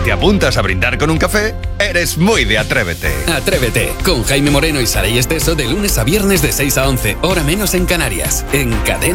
te apuntas a brindar con un café, eres muy de Atrévete. Atrévete, con Jaime Moreno y Saray Esteso de lunes a viernes de 6 a 11, hora menos en Canarias, en Cadena